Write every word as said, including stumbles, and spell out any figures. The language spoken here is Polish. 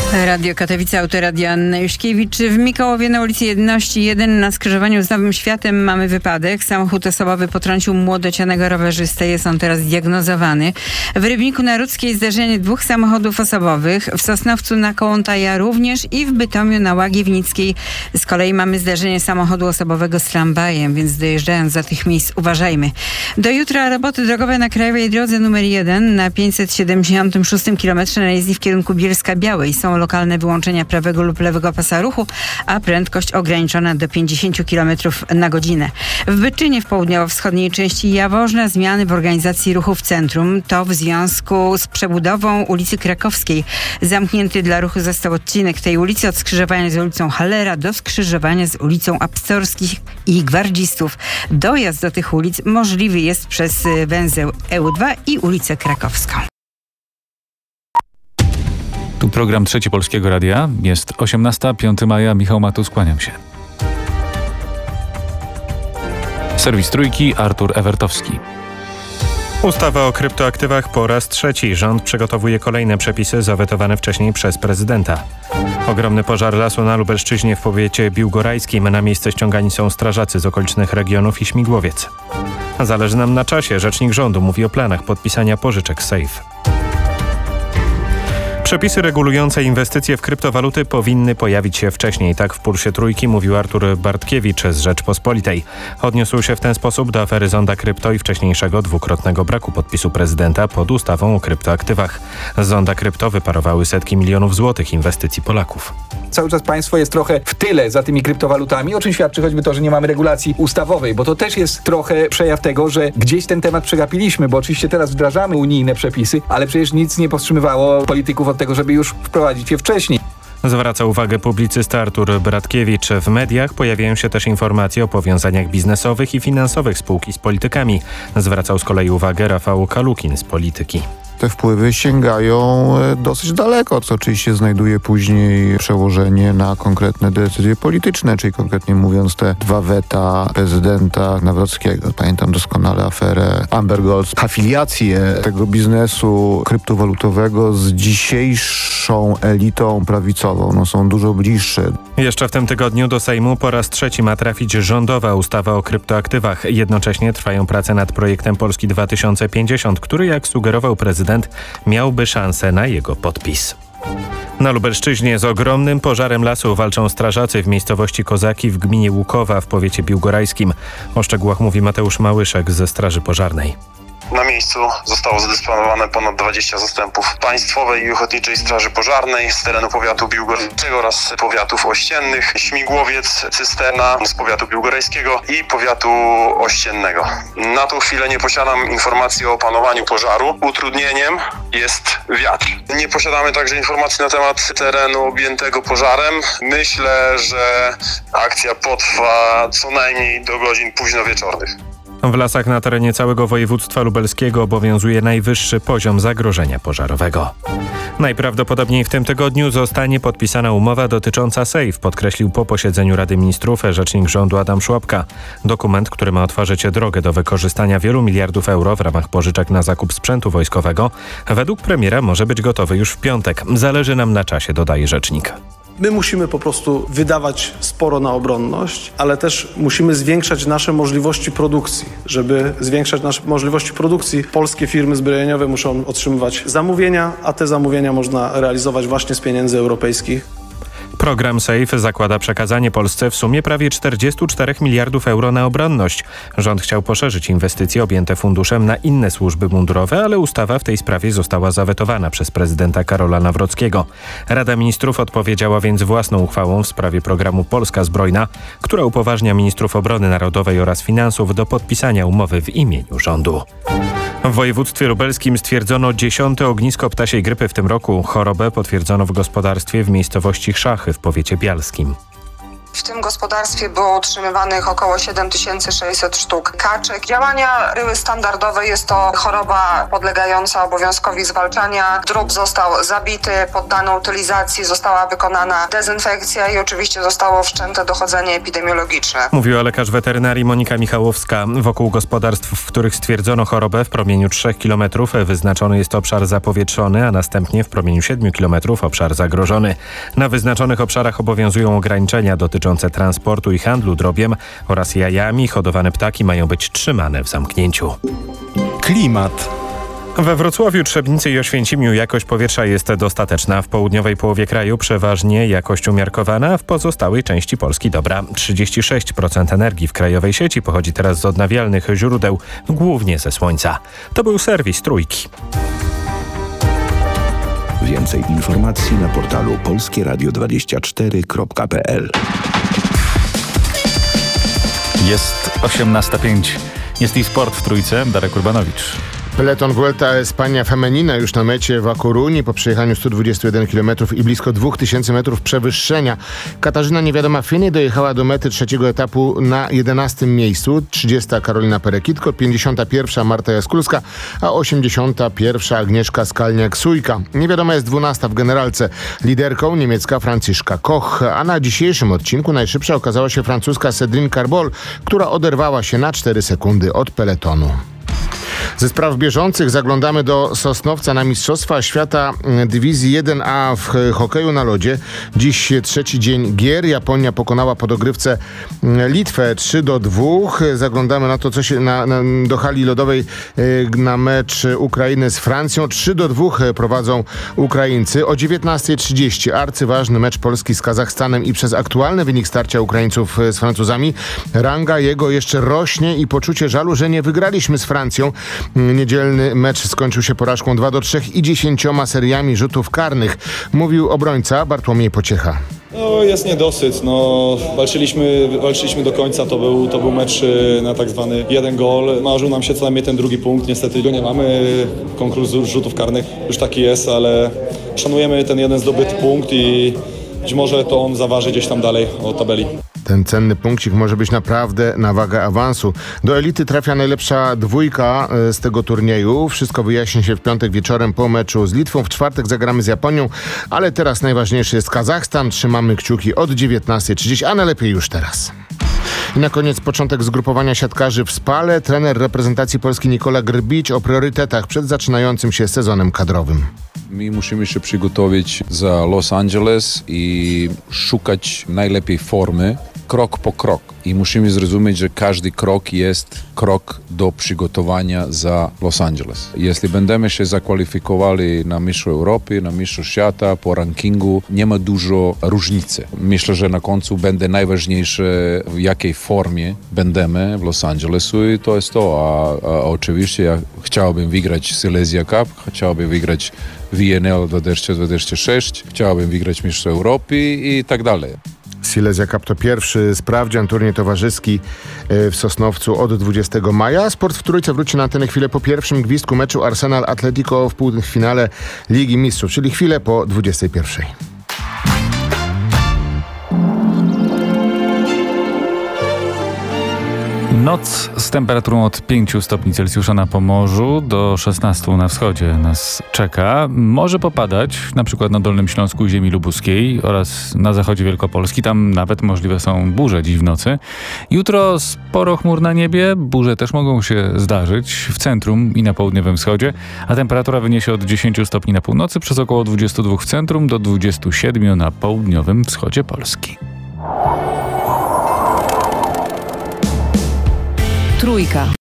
Radio Katowice, Autoradio Anna Juszkiewicz. W Mikołowie na ulicy Jedności jeden na skrzyżowaniu z Nowym Światem mamy wypadek. Samochód osobowy potrącił młodocianego rowerzystę. Jest on teraz zdiagnozowany. W Rybniku na Rudzkiej zdarzenie dwóch samochodów osobowych. W Sosnowcu na Kołątaja również i w Bytomiu na Łagiewnickiej z kolei mamy zdarzenie samochodu osobowego z tramwajem, więc dojeżdżając do tych miejsc uważajmy. Do jutra roboty drogowe na krajowej drodze numer jeden na pięćset siedemdziesiątym szóstym kilometrze na jezdni w kierunku Bielska-Białej. Są lokalne wyłączenia prawego lub lewego pasa ruchu, a prędkość ograniczona do pięćdziesiąt kilometrów na godzinę. W Byczynie w południowo-wschodniej części Jaworzna zmiany w organizacji ruchu w centrum. To w związku z przebudową ulicy Krakowskiej. Zamknięty dla ruchu został odcinek tej ulicy od skrzyżowania z ulicą Hallera do skrzyżowania z ulicą Apstorskich i Gwardzistów. Dojazd do tych ulic możliwy jest przez węzeł E U dwa i ulicę Krakowską. Tu program Trzeci Polskiego Radia. Jest osiemnasta, piątego maja. Michał Matus, kłaniam się. Serwis Trójki, Artur Ewertowski. Ustawa o kryptoaktywach po raz trzeci. Rząd przygotowuje kolejne przepisy zawetowane wcześniej przez prezydenta. Ogromny pożar lasu na Lubelszczyźnie w powiecie biłgorajskim. Na miejsce ściągani są strażacy z okolicznych regionów i śmigłowiec. Zależy nam na czasie. Rzecznik rządu mówi o planach podpisania pożyczek Safe. Przepisy regulujące inwestycje w kryptowaluty powinny pojawić się wcześniej. Tak w Pulsie Trójki mówił Artur Bartkiewicz z Rzeczpospolitej. Odniósł się w ten sposób do afery Zonda Krypto i wcześniejszego dwukrotnego braku podpisu prezydenta pod ustawą o kryptoaktywach. Z Zonda Krypto wyparowały setki milionów złotych inwestycji Polaków. Cały czas państwo jest trochę w tyle za tymi kryptowalutami, o czym świadczy choćby to, że nie mamy regulacji ustawowej, bo to też jest trochę przejaw tego, że gdzieś ten temat przegapiliśmy, bo oczywiście teraz wdrażamy unijne przepisy, ale przecież nic nie powstrzymywało polityków od tego, żeby już wprowadzić je wcześniej. Zwraca uwagę publicysta Artur Bratkiewicz. W mediach pojawiają się też informacje o powiązaniach biznesowych i finansowych spółki z politykami. Zwracał z kolei uwagę Rafał Kalukin z Polityki. Te wpływy sięgają dosyć daleko, co oczywiście znajduje później przełożenie na konkretne decyzje polityczne, czyli konkretnie mówiąc te dwa weta prezydenta Nawrockiego. Pamiętam doskonale aferę Amber Gold, afiliację tego biznesu kryptowalutowego z dzisiejszą elitą prawicową. No, są dużo bliższe. Jeszcze w tym tygodniu do Sejmu po raz trzeci ma trafić rządowa ustawa o kryptoaktywach. Jednocześnie trwają prace nad projektem Polski dwa tysiące pięćdziesiąt, który, jak sugerował prezydent, miałby szansę na jego podpis. Na Lubelszczyźnie z ogromnym pożarem lasu walczą strażacy w miejscowości Kozaki w gminie Łukowa w powiecie biłgorajskim. O szczegółach mówi Mateusz Małyszek ze Straży Pożarnej. Na miejscu zostało zadysponowane ponad dwadzieścia zastępów Państwowej i Ochotniczej Straży Pożarnej z terenu powiatu biłgorajskiego oraz powiatów ościennych, śmigłowiec, cysterna z powiatu biłgorajskiego i powiatu ościennego. Na tą chwilę nie posiadam informacji o opanowaniu pożaru. Utrudnieniem jest wiatr. Nie posiadamy także informacji na temat terenu objętego pożarem. Myślę, że akcja potrwa co najmniej do godzin późnowieczornych. W lasach na terenie całego województwa lubelskiego obowiązuje najwyższy poziom zagrożenia pożarowego. Najprawdopodobniej w tym tygodniu zostanie podpisana umowa dotycząca Safe, podkreślił po posiedzeniu Rady Ministrów rzecznik rządu Adam Szłapka. Dokument, który ma otworzyć drogę do wykorzystania wielu miliardów euro w ramach pożyczek na zakup sprzętu wojskowego, według premiera może być gotowy już w piątek. Zależy nam na czasie, dodaje rzecznik. My musimy po prostu wydawać sporo na obronność, ale też musimy zwiększać nasze możliwości produkcji. Żeby zwiększać nasze możliwości produkcji, polskie firmy zbrojeniowe muszą otrzymywać zamówienia, a te zamówienia można realizować właśnie z pieniędzy europejskich. Program Safe zakłada przekazanie Polsce w sumie prawie czterdzieści cztery miliardów euro na obronność. Rząd chciał poszerzyć inwestycje objęte funduszem na inne służby mundurowe, ale ustawa w tej sprawie została zawetowana przez prezydenta Karola Nawrockiego. Rada Ministrów odpowiedziała więc własną uchwałą w sprawie programu Polska Zbrojna, która upoważnia ministrów obrony narodowej oraz finansów do podpisania umowy w imieniu rządu. W województwie lubelskim stwierdzono dziesiąte ognisko ptasiej grypy w tym roku. Chorobę potwierdzono w gospodarstwie w miejscowości Szachy w powiecie bialskim. W tym gospodarstwie było utrzymywanych około siedem tysięcy sześćset sztuk kaczek. Działania były standardowe, jest to choroba podlegająca obowiązkowi zwalczania. Drób został zabity, poddany utylizacji, została wykonana dezynfekcja i oczywiście zostało wszczęte dochodzenie epidemiologiczne. Mówiła lekarz weterynarii Monika Michałowska. Wokół gospodarstw, w których stwierdzono chorobę, w promieniu trzech kilometrów wyznaczony jest obszar zapowietrzony, a następnie w promieniu siedmiu kilometrów obszar zagrożony. Na wyznaczonych obszarach obowiązują ograniczenia dotyczące transportu i handlu drobiem oraz jajami. Hodowane ptaki mają być trzymane w zamknięciu. Klimat. We Wrocławiu, Trzebnicy i Oświęcimiu jakość powietrza jest dostateczna. W południowej połowie kraju przeważnie jakość umiarkowana, w pozostałej części Polski dobra. trzydzieści sześć procent energii w krajowej sieci pochodzi teraz z odnawialnych źródeł, głównie ze słońca. To był serwis Trójki. Więcej informacji na portalu polskie radio dwadzieścia cztery kropka p l. Jest osiemnasta pięć. Jest i sport w Trójce. Darek Urbanowicz. Peleton Vuelta a España Femenina już na mecie w A Coruni po przejechaniu sto dwadzieścia jeden kilometrów i blisko dwa tysiące metrów przewyższenia. Katarzyna Niewiadoma Finie dojechała do mety trzeciego etapu na jedenastym miejscu. trzydziesta Karolina Perekitko, pięćdziesiąta pierwsza Marta Jaskulska, a osiemdziesiąta pierwsza Agnieszka Skalniak-Sujka. Niewiadoma jest dwunasta w generalce. Liderką niemiecka Franciszka Koch, a na dzisiejszym odcinku najszybsza okazała się francuska Cédrine Carbol, która oderwała się na cztery sekundy od peletonu. Ze spraw bieżących zaglądamy do Sosnowca na Mistrzostwa Świata Dywizji jeden A w hokeju na lodzie. Dziś trzeci dzień gier. Japonia pokonała po dogrywce Litwę trzy do dwóch. Zaglądamy na to, co się na, na, do hali lodowej na mecz Ukrainy z Francją. trzy do dwóch prowadzą Ukraińcy. O dziewiętnasta trzydzieści arcyważny mecz Polski z Kazachstanem i przez aktualny wynik starcia Ukraińców z Francuzami ranga jego jeszcze rośnie i poczucie żalu, że nie wygraliśmy z Francją. Niedzielny mecz skończył się porażką dwa do trzech i dziesięcioma seriami rzutów karnych, mówił obrońca Bartłomiej Pociecha. No jest niedosyt, no walczyliśmy, walczyliśmy do końca, to był, to był mecz na tak zwany jeden gol. Marzył nam się co najmniej ten drugi punkt, niestety go nie mamy, konkurs rzutów karnych już taki jest, ale szanujemy ten jeden zdobyty punkt i być może to on zaważy gdzieś tam dalej o tabeli. Ten cenny punkcik może być naprawdę na wagę awansu. Do elity trafia najlepsza dwójka z tego turnieju. Wszystko wyjaśni się w piątek wieczorem po meczu z Litwą. W czwartek zagramy z Japonią, ale teraz najważniejszy jest Kazachstan. Trzymamy kciuki od dziewiętnasta trzydzieści, a najlepiej już teraz. I na koniec początek zgrupowania siatkarzy w Spale. Trener reprezentacji Polski Nikola Grbić o priorytetach przed zaczynającym się sezonem kadrowym. My musimy się przygotować za Los Angeles i szukać najlepiej formy krok po krok. I musimy zrozumieć, że każdy krok jest krok do przygotowania za Los Angeles. Jeśli będziemy się zakwalifikowali na Mistrzostwa Europy, na Mistrzostwa Świata, po rankingu, nie ma dużo różnicy. Myślę, że na końcu będzie najważniejsze, w jakiej formie będziemy w Los Angelesu i to jest to. A, a oczywiście ja chciałbym wygrać Silesia Cup, chciałbym wygrać V N L dwa tysiące dwadzieścia sześć, chciałbym wygrać Mistrzostwa Europy i tak dalej. Silesia Cup to pierwszy sprawdzian, turniej towarzyski w Sosnowcu od dwudziestego maja. Sport w Trójce wróci na antenę chwilę po pierwszym gwizdku meczu Arsenal Atletico w półfinale Ligi Mistrzów, czyli chwilę po dwudziestej pierwszej. Noc z temperaturą od pięciu stopni Celsjusza na Pomorzu do szesnastu na wschodzie nas czeka. Może popadać, na przykład na Dolnym Śląsku i ziemi lubuskiej oraz na zachodzie Wielkopolski. Tam nawet możliwe są burze dziś w nocy. Jutro sporo chmur na niebie. Burze też mogą się zdarzyć w centrum i na południowym wschodzie, a temperatura wyniesie od dziesięciu stopni na północy przez około dwudziestu dwóch w centrum do dwudziestu siedmiu na południowym wschodzie Polski. Trójka.